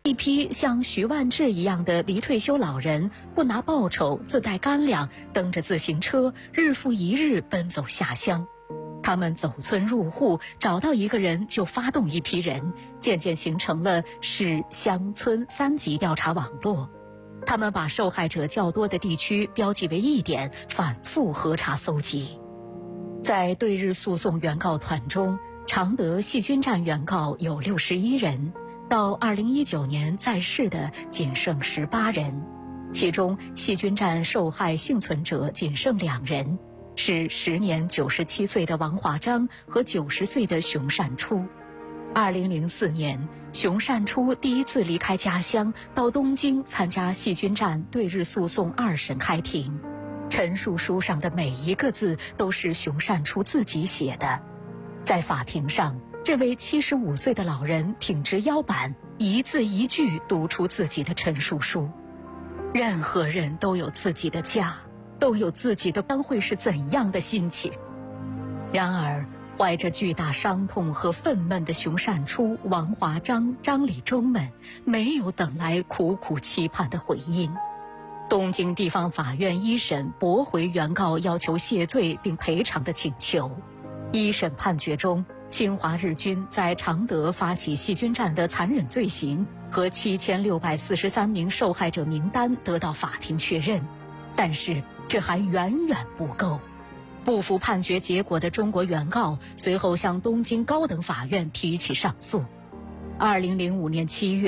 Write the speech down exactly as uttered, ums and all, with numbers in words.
一批像徐万志一样的离退休老人，不拿报酬，自带干粮，蹬着自行车，日复一日奔走下乡。他们走村入户，找到一个人就发动一批人，渐渐形成了市乡村三级调查网络。他们把受害者较多的地区标记为一点，反复核查搜集。在对日诉讼原告团中，常德细菌站原告有六十一人，到二零一九年在世的仅剩十八人，其中细菌站受害幸存者仅剩两人，是时年九十七岁的王华章和九十岁的熊善初。二零零四年，熊善初第一次离开家乡，到东京参加细菌站对日诉讼二审开庭。陈述书上的每一个字都是熊善初自己写的。在法庭上，这位七十五岁的老人挺直腰板，一字一句读出自己的陈述书。任何人都有自己的家，都有自己的将会是怎样的心情。然而，怀着巨大伤痛和愤懑的熊善初、王华章、张立忠们没有等来苦苦期盼的回音。东京地方法院一审驳回原告要求谢罪并赔偿的请求。一审判决中，侵华日军在常德发起细菌战的残忍罪行和七千六百四十三名受害者名单得到法庭确认，但是这还远远不够。不服判决结果的中国原告随后向东京高等法院提起上诉。二零零五年七月。